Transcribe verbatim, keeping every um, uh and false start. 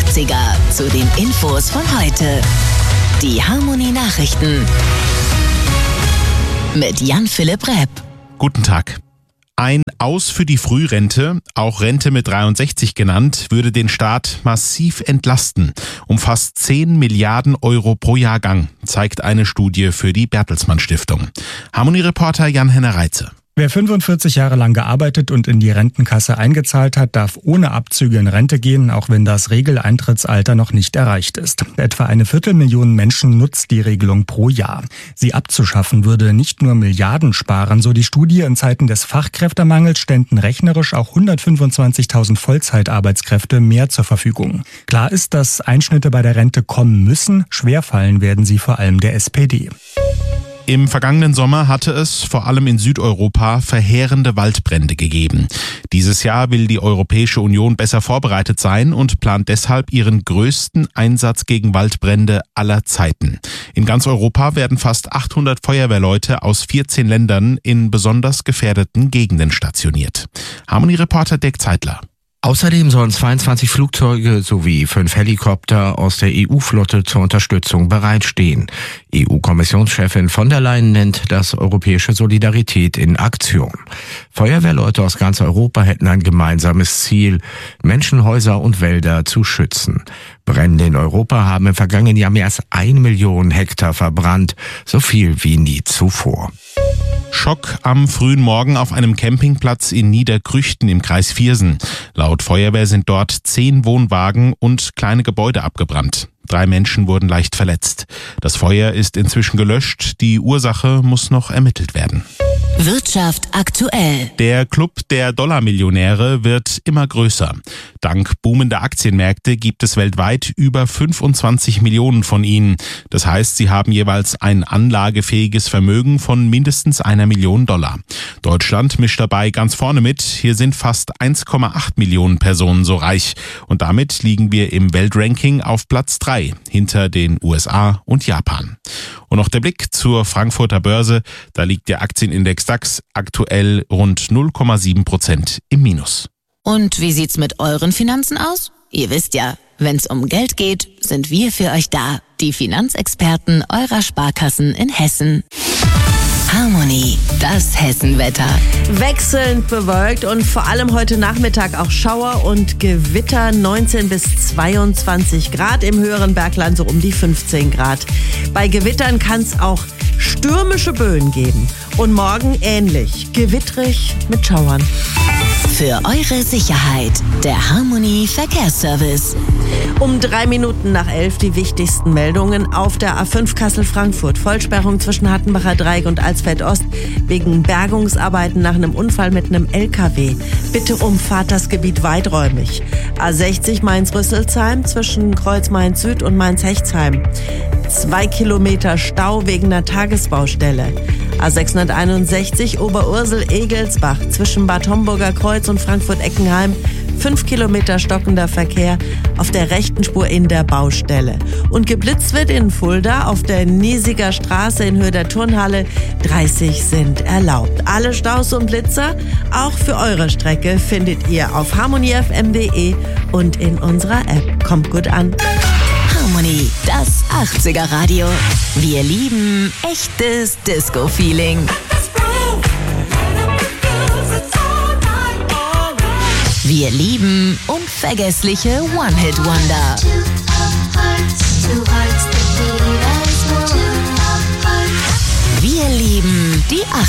achtziger zu den Infos von heute. Die Harmonie Nachrichten mit Jan-Philipp Repp. Guten Tag. Ein Aus für die Frührente, auch Rente mit dreiundsechzig genannt, würde den Staat massiv entlasten. Um fast zehn Milliarden Euro pro Jahrgang, zeigt eine Studie für die Bertelsmann Stiftung. Harmonie-Reporter Jan-Henner Reitze. Wer fünfundvierzig Jahre lang gearbeitet und in die Rentenkasse eingezahlt hat, darf ohne Abzüge in Rente gehen, auch wenn das Regeleintrittsalter noch nicht erreicht ist. Etwa eine Viertelmillion Menschen nutzt die Regelung pro Jahr. Sie abzuschaffen würde nicht nur Milliarden sparen, so die Studie. In Zeiten des Fachkräftemangels ständen rechnerisch auch hundertfünfundzwanzigtausend Vollzeitarbeitskräfte mehr zur Verfügung. Klar ist, dass Einschnitte bei der Rente kommen müssen. Schwerfallen werden sie vor allem der S P D. Im vergangenen Sommer hatte es vor allem in Südeuropa verheerende Waldbrände gegeben. Dieses Jahr will die Europäische Union besser vorbereitet sein und plant deshalb ihren größten Einsatz gegen Waldbrände aller Zeiten. In ganz Europa werden fast achthundert Feuerwehrleute aus vierzehn Ländern in besonders gefährdeten Gegenden stationiert. Harmonie-Reporter Dirk Zeitler. Außerdem sollen zweiundzwanzig Flugzeuge sowie fünf Helikopter aus der E U-Flotte zur Unterstützung bereitstehen. E U-Kommissionschefin von der Leyen nennt das europäische Solidarität in Aktion. Feuerwehrleute aus ganz Europa hätten ein gemeinsames Ziel, Menschen, Häuser und Wälder zu schützen. Brände in Europa haben im vergangenen Jahr mehr als eine Million Hektar verbrannt, so viel wie nie zuvor. Schock am frühen Morgen auf einem Campingplatz in Niederkrüchten im Kreis Viersen. Laut Feuerwehr sind dort zehn Wohnwagen und kleine Gebäude abgebrannt. Drei Menschen wurden leicht verletzt. Das Feuer ist inzwischen gelöscht. Die Ursache muss noch ermittelt werden. Wirtschaft aktuell. Der Club der Dollarmillionäre wird immer größer. Dank boomender Aktienmärkte gibt es weltweit über fünfundzwanzig Millionen von ihnen. Das heißt, sie haben jeweils ein anlagefähiges Vermögen von mindestens einer Million Dollar. Deutschland mischt dabei ganz vorne mit. Hier sind fast eins Komma acht Millionen Personen so reich. Und damit liegen wir im Weltranking auf Platz drei, hinter den U S A und Japan. Und noch der Blick zur Frankfurter Börse. Da liegt der Aktienindex DAX aktuell rund null Komma sieben Prozent im Minus. Und wie sieht's mit euren Finanzen aus? Ihr wisst ja, wenn's um Geld geht, sind wir für euch da. Die Finanzexperten eurer Sparkassen in Hessen. Harmonie, das Hessenwetter. Wechselnd bewölkt und vor allem heute Nachmittag auch Schauer und Gewitter, neunzehn bis zweiundzwanzig Grad, im höheren Bergland so um die fünfzehn Grad. Bei Gewittern kann es auch stürmische Böen geben und morgen ähnlich, gewittrig mit Schauern. Für eure Sicherheit, der Harmonie Verkehrsservice. Um drei Minuten nach elf die wichtigsten Meldungen auf der A fünf Kassel-Frankfurt. Vollsperrung zwischen Hattenbacher Dreieck und Alsfeld-Ost wegen Bergungsarbeiten nach einem Unfall mit einem L K W. Bitte umfahrt das Gebiet weiträumig. A sechzig Mainz-Rüsselsheim zwischen Kreuz-Mainz-Süd und Mainz-Hechtsheim. Zwei Kilometer Stau wegen einer Tagesbaustelle. A sechshunderteinundsechzig Oberursel-Egelsbach zwischen Bad Homburger Kreuz und Frankfurt-Eckenheim. Fünf Kilometer stockender Verkehr auf der rechten Spur in der Baustelle. Und geblitzt wird in Fulda auf der Niesiger Straße in Höhe der Turnhalle. dreißig sind erlaubt. Alle Staus und Blitzer, auch für eure Strecke, findet ihr auf harmonie f m punkt d e und in unserer App. Kommt gut an. Harmonie, das achtziger Radio. Wir lieben echtes Disco-Feeling. Wir lieben unvergessliche One-Hit-Wonder. Wir lieben die